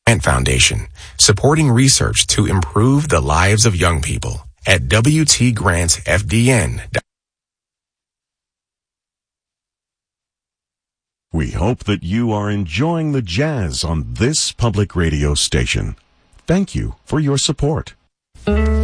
Foundation, supporting research to improve the lives of young people at WTGrantsFDN. We hope that you are enjoying the jazz on this public radio station. Thank you for your support.